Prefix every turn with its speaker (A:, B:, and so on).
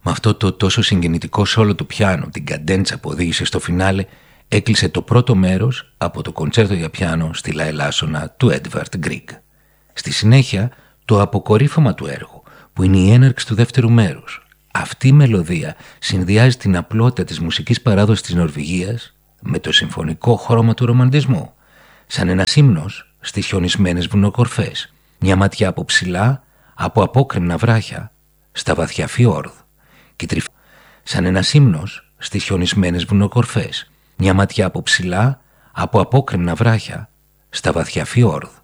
A: Με αυτό το τόσο συγκινητικό σόλο του πιάνο, την καντέντσα που οδήγησε στο φινάλε, έκλεισε το πρώτο μέρος από το κοντσέρτο για πιάνο στη Λαελάσσονα του Έντβαρτ Γκρίγκ. Στη συνέχεια, το αποκορύφωμα του έργου, που είναι η έναρξη του δεύτερου μέρους. Αυτή η μελωδία συνδυάζει την απλότητα της μουσικής παράδοσης της Νορβηγίας με το συμφωνικό χρώμα του ρομαντισμού, σαν ένας ύμνος στις χιονισμένες βουνοκορφές, μια ματιά από ψηλά, από απόκρημνα βράχια, στα βαθιά φιόρδ, σαν ένας ύμνος στις χιονισμένες βουνοκορφές, μια ματιά από ψηλά, από απόκρημνα βράχια, στα βαθιά φιόρδ.